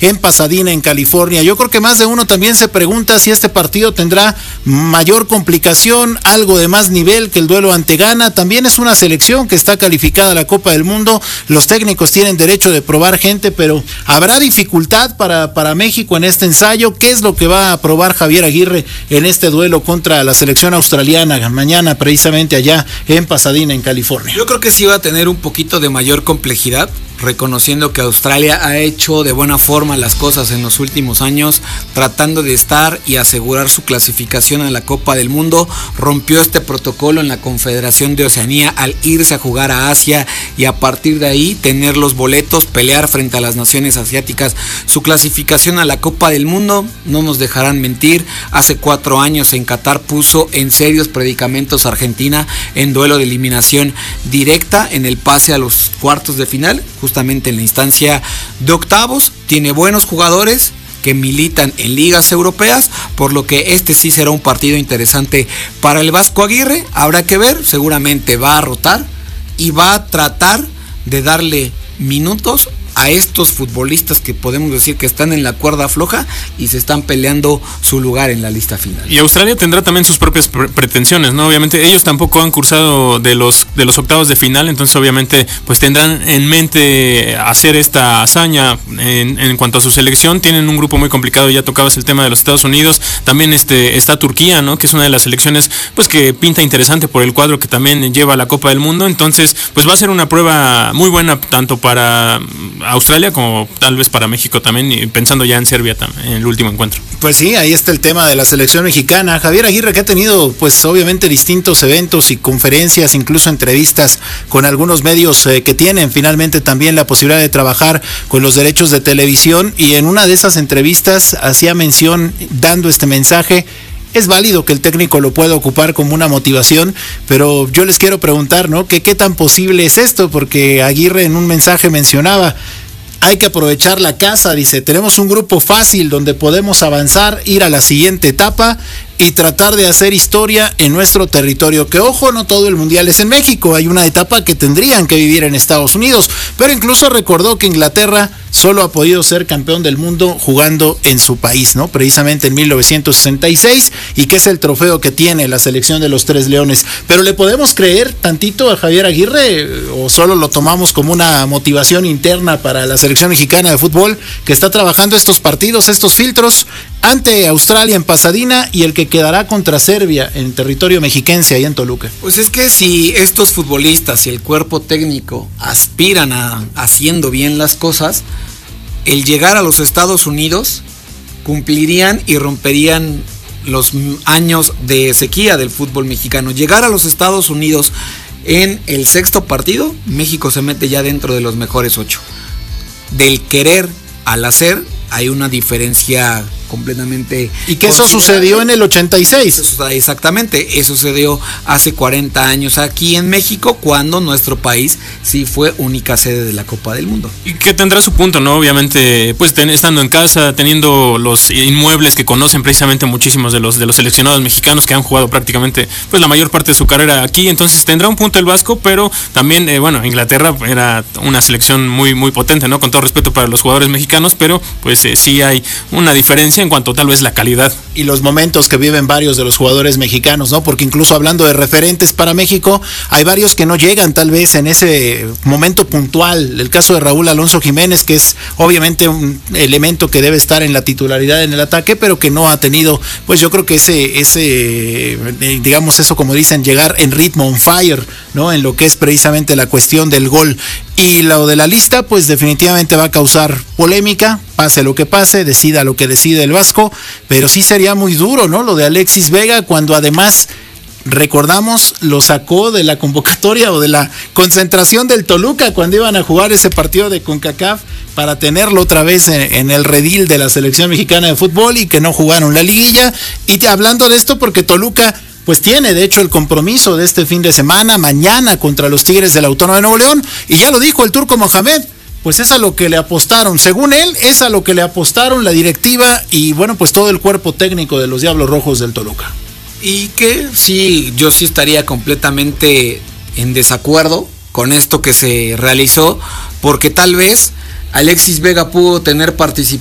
en Pasadena, en California. Yo creo que más de uno también se pregunta si este partido tendrá mayor complicación, algo de más nivel que el duelo ante Ghana. También es una selección que está calificada a la Copa del Mundo. Los técnicos tienen derecho de probar gente, pero habrá dificultad para México en este ensayo. ¿Qué es lo que va a probar Javier Aguirre en este duelo contra la selección australiana mañana, precisamente allá en Pasadena, en California? Yo creo que sí va a tener un poquito de mayor complejidad, reconociendo que Australia ha hecho de buena forma las cosas en los últimos años, tratando de estar y asegurar su clasificación a la Copa del Mundo. Rompió este protocolo en la Confederación de Oceanía al irse a jugar a Asia y a partir de ahí tener los boletos, pelear frente a las naciones asiáticas. Su clasificación a la Copa del Mundo, no nos dejarán mentir, hace 4 años en Qatar puso en serios predicamentos a Argentina en duelo de eliminación directa en el pase a los cuartos de final, justamente en la instancia de octavos. Tiene buenos jugadores que militan en ligas europeas, por lo que este sí será un partido interesante para el Vasco Aguirre. Habrá que ver, seguramente va a rotar y va a tratar de darle minutos a estos futbolistas que podemos decir que están en la cuerda floja y se están peleando su lugar en la lista final. Y Australia tendrá también sus propias pretensiones, ¿no? Obviamente ellos tampoco han cursado de los octavos de final, entonces obviamente pues tendrán en mente hacer esta hazaña en cuanto a su selección. Tienen un grupo muy complicado, ya tocabas el tema de los Estados Unidos, también está Turquía, ¿no? Que es una de las selecciones pues que pinta interesante por el cuadro que también lleva a la Copa del Mundo. Entonces pues va a ser una prueba muy buena tanto para Australia como tal vez para México también, y pensando ya en Serbia en el último encuentro. Pues sí, ahí está el tema de la selección mexicana. Javier Aguirre, que ha tenido pues obviamente distintos eventos y conferencias, incluso entrevistas con algunos medios que tienen finalmente también la posibilidad de trabajar con los derechos de televisión, y en una de esas entrevistas hacía mención, dando este mensaje. Es válido que el técnico lo pueda ocupar como una motivación, pero yo les quiero preguntar, ¿no? ¿Qué tan posible es esto? Porque Aguirre en un mensaje mencionaba, hay que aprovechar la casa, dice, tenemos un grupo fácil donde podemos avanzar, ir a la siguiente etapa y tratar de hacer historia en nuestro territorio. Que ojo, no todo el mundial es en México, hay una etapa que tendrían que vivir en Estados Unidos, pero incluso recordó que Inglaterra solo ha podido ser campeón del mundo jugando en su país, ¿no? Precisamente en 1966, y que es el trofeo que tiene la selección de los Tres Leones. Pero ¿le podemos creer tantito a Javier Aguirre o solo lo tomamos como una motivación interna para la selección mexicana de fútbol que está trabajando estos partidos, estos filtros ante Australia en Pasadena y el que quedará contra Serbia en territorio mexiquense ahí en Toluca? Pues es que si estos futbolistas y el cuerpo técnico aspiran a haciendo bien las cosas, el llegar a los Estados Unidos cumplirían y romperían los años de sequía del fútbol mexicano. Llegar a los Estados Unidos en el 6º partido, México se mete ya dentro de los mejores 8. Del querer al hacer hay una diferencia completamente... Y que eso sucedió en el 86. Exactamente, eso sucedió hace 40 años aquí en México, cuando nuestro país sí fue única sede de la Copa del Mundo. Y que tendrá su punto, ¿no? Obviamente, pues estando en casa, teniendo los inmuebles que conocen precisamente muchísimos de los seleccionados mexicanos que han jugado prácticamente pues la mayor parte de su carrera aquí, entonces tendrá un punto el Vasco, pero también, Inglaterra era una selección muy, muy potente, ¿no? Con todo respeto para los jugadores mexicanos, pero pues sí hay una diferencia en cuanto tal vez la calidad. Y los momentos que viven varios de los jugadores mexicanos, ¿no? Porque incluso hablando de referentes para México, hay varios que no llegan tal vez en ese momento puntual. El caso de Raúl Alonso Jiménez, que es obviamente un elemento que debe estar en la titularidad en el ataque, pero que no ha tenido, pues yo creo que digamos eso como dicen, llegar en ritmo, on fire, ¿no? En lo que es precisamente la cuestión del gol. Y lo de la lista, pues definitivamente va a causar polémica, pase lo que pase, decida lo que decide el Vasco, pero sí sería muy duro, ¿no? Lo de Alexis Vega, cuando además, recordamos, lo sacó de la convocatoria o de la concentración del Toluca cuando iban a jugar ese partido de CONCACAF para tenerlo otra vez en el redil de la selección mexicana de fútbol, y que no jugaron la liguilla. Y hablando de esto, porque Toluca pues tiene de hecho el compromiso de este fin de semana, mañana contra los Tigres de la Autónoma de Nuevo León, y ya lo dijo el Turco Mohamed, pues es a lo que le apostaron, según él, es a lo que le apostaron la directiva y bueno, pues todo el cuerpo técnico de los Diablos Rojos del Toluca. Y que sí, yo sí estaría completamente en desacuerdo con esto que se realizó, porque tal vez Alexis Vega pudo tener participación